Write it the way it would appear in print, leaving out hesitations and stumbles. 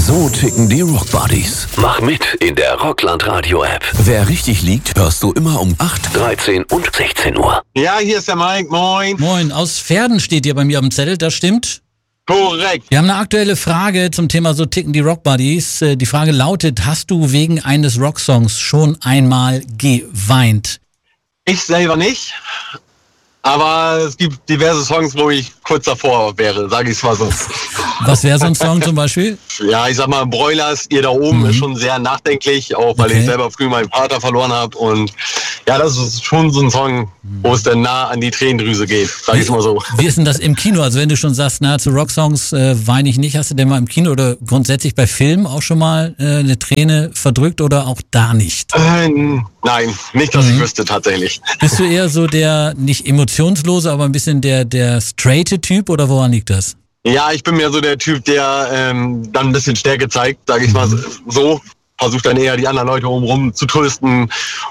So ticken die Rockbuddies. Mach mit in der Rockland Radio App. Wer richtig liegt, hörst du immer um 8, 13 und 16 Uhr. Ja, hier ist der Mike, moin. Moin, aus Pferden steht hier bei mir am Zettel, das stimmt? Korrekt. Wir haben eine aktuelle Frage zum Thema So ticken die Rockbuddies. Die Frage lautet, hast du wegen eines Rocksongs schon einmal geweint? Ich selber nicht, aber es gibt diverse Songs, wo ich kurz davor wäre, sage ich es mal so. Was wäre so ein Song zum Beispiel? Ja, ich sag mal, Broilers, ihr da oben, ist schon sehr nachdenklich, auch weil ich selber früh meinen Vater verloren habe. Und ja, das ist schon so ein Song, wo es dann nah an die Tränendrüse geht, sag ich mal so. Wie ist denn das im Kino? Also wenn du schon sagst, zu Rocksongs weine ich nicht, hast du denn mal im Kino oder grundsätzlich bei Filmen auch schon mal eine Träne verdrückt oder auch da nicht? Nein, nicht, dass ich wüsste tatsächlich. Bist du eher so der, nicht emotionslose, aber ein bisschen der straighte Typ oder woran liegt das? Ja, ich bin mehr so der Typ, der dann ein bisschen Stärke zeigt, sage ich mal so. Versucht dann eher die anderen Leute umrum zu trösten